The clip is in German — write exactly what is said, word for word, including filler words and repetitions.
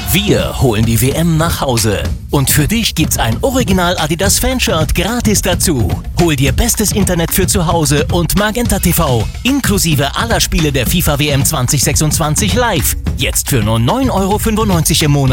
Wir holen die W M nach Hause. Und für dich gibt's ein Original Adidas Fanshirt gratis dazu. Hol dir bestes Internet für zu Hause und Magenta T V inklusive aller Spiele der FIFA W M zwanzig sechsundzwanzig live. Jetzt für nur neun Euro fünfundneunzig im Monat.